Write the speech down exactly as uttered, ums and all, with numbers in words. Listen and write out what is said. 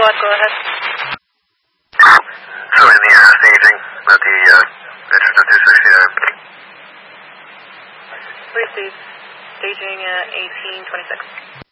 squad, go ahead. So in the air staging at the uh, entrance of two sixty-nine. Receive. Staging uh, eighteen twenty-six.